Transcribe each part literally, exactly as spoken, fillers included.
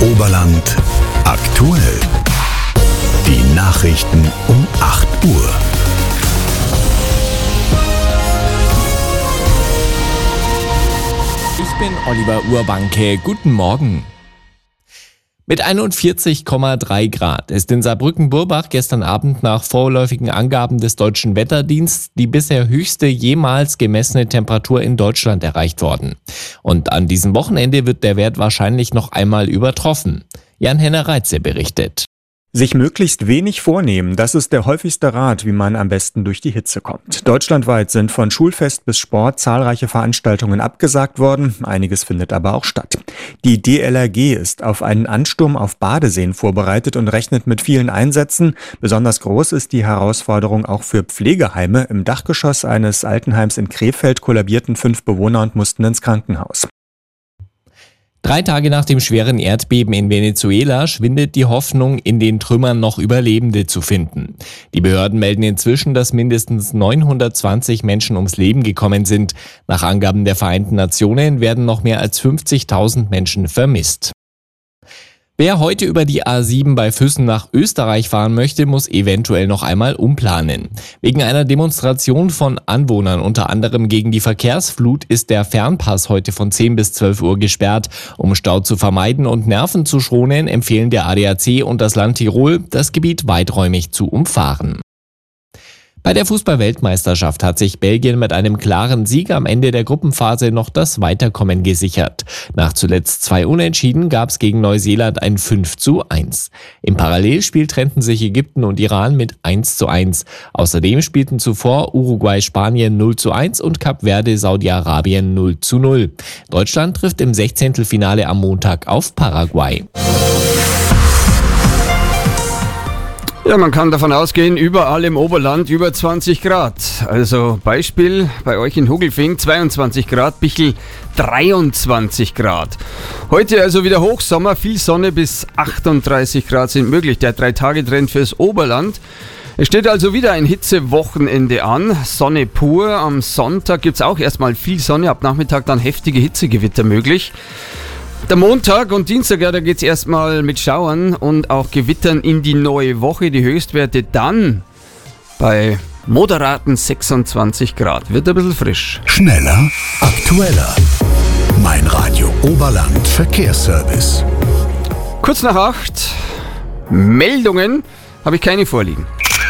Oberland aktuell. Die Nachrichten um acht Uhr. Ich bin Oliver Urbanke. Guten Morgen. Mit einundvierzig Komma drei Grad ist in Saarbrücken-Burbach gestern Abend nach vorläufigen Angaben des Deutschen Wetterdienstes die bisher höchste jemals gemessene Temperatur in Deutschland erreicht worden. Und an diesem Wochenende wird der Wert wahrscheinlich noch einmal übertroffen. Jan-Henner Reitze berichtet. Sich möglichst wenig vornehmen, das ist der häufigste Rat, wie man am besten durch die Hitze kommt. Deutschlandweit sind von Schulfest bis Sport zahlreiche Veranstaltungen abgesagt worden, einiges findet aber auch statt. Die D L R G ist auf einen Ansturm auf Badeseen vorbereitet und rechnet mit vielen Einsätzen. Besonders groß ist die Herausforderung auch für Pflegeheime. Im Dachgeschoss eines Altenheims in Krefeld kollabierten fünf Bewohner und mussten ins Krankenhaus. Drei Tage nach dem schweren Erdbeben in Venezuela schwindet die Hoffnung, in den Trümmern noch Überlebende zu finden. Die Behörden melden inzwischen, dass mindestens neunhundertzwanzig Menschen ums Leben gekommen sind. Nach Angaben der Vereinten Nationen werden noch mehr als fünfzigtausend Menschen vermisst. Wer heute über die A sieben bei Füssen nach Österreich fahren möchte, muss eventuell noch einmal umplanen. Wegen einer Demonstration von Anwohnern, unter anderem gegen die Verkehrsflut, ist der Fernpass heute von zehn bis zwölf Uhr gesperrt. Um Stau zu vermeiden und Nerven zu schonen, empfehlen der A D A C und das Land Tirol, das Gebiet weiträumig zu umfahren. Bei der Fußball-Weltmeisterschaft hat sich Belgien mit einem klaren Sieg am Ende der Gruppenphase noch das Weiterkommen gesichert. Nach zuletzt zwei Unentschieden gab es gegen Neuseeland ein fünf zu eins. Im Parallelspiel trennten sich Ägypten und Iran mit eins zu eins. Außerdem spielten zuvor Uruguay-Spanien null zu eins und Kap Verde Saudi-Arabien null zu null. Deutschland trifft im Sechzehntelfinale am Montag auf Paraguay. Ja, man kann davon ausgehen, überall im Oberland über zwanzig Grad. Also Beispiel bei euch in Hugelfing zweiundzwanzig Grad, Bichl dreiundzwanzig Grad. Heute also wieder Hochsommer, viel Sonne bis achtunddreißig Grad sind möglich. Der Drei-Tage-Trend fürs Oberland. Es steht also wieder ein Hitzewochenende an, Sonne pur. Am Sonntag gibt es auch erstmal viel Sonne, ab Nachmittag dann heftige Hitzegewitter möglich. Der Montag und Dienstag, ja, da geht es erstmal mit Schauern und auch Gewittern in die neue Woche. Die Höchstwerte dann bei moderaten sechsundzwanzig Grad. Wird ein bisschen frisch. Schneller, aktueller. Mein Radio Oberland Verkehrsservice. Kurz nach acht. Meldungen habe ich keine vorliegen.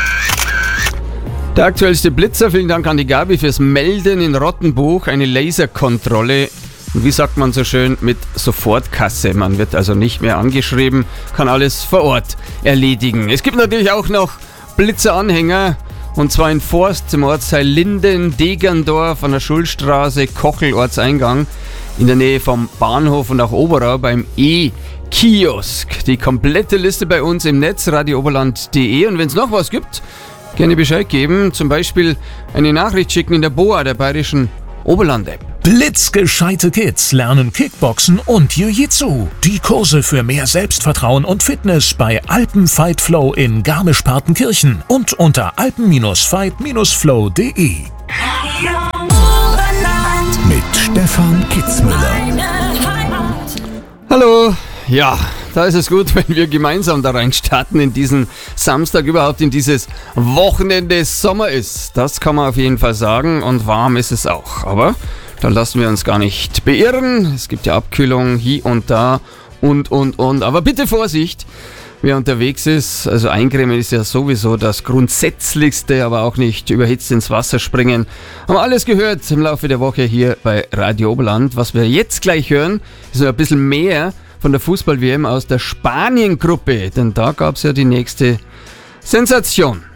Der aktuellste Blitzer, vielen Dank an die Gabi fürs Melden in Rottenbuch. Eine Laserkontrolle. Und wie sagt man so schön, mit Sofortkasse. Man wird also nicht mehr angeschrieben, kann alles vor Ort erledigen. Es gibt natürlich auch noch Blitzeranhänger, und zwar in Forst im Ortsteil Linden, Degerndorf an der Schulstraße, Kochel Ortseingang, in der Nähe vom Bahnhof und auch Oberau beim E-Kiosk. Die komplette Liste bei uns im Netz, radio oberland punkt de, und wenn es noch was gibt, gerne Bescheid geben, zum Beispiel eine Nachricht schicken in der B O A, der bayerischen Oberland-App. Blitzgescheite Kids lernen Kickboxen und Jiu-Jitsu. Die Kurse für mehr Selbstvertrauen und Fitness bei Alpenfight Flow in Garmisch-Partenkirchen und unter alpen fight flow punkt de. Mit Stefan Kitzmüller. Hallo, ja, da ist es gut, wenn wir gemeinsam da rein starten in diesen Samstag, überhaupt in dieses Wochenende. Sommer ist, das kann man auf jeden Fall sagen, und warm ist es auch, aber da lassen wir uns gar nicht beirren. Es gibt ja Abkühlung hier und da und, und, und. Aber bitte Vorsicht, wer unterwegs ist. Also eincremen ist ja sowieso das Grundsätzlichste, aber auch nicht überhitzt ins Wasser springen. Haben alles gehört im Laufe der Woche hier bei Radio Oberland. Was wir jetzt gleich hören, ist noch ein bisschen mehr von der Fußball-W M aus der Spanien-Gruppe. Denn da gab es ja die nächste Sensation.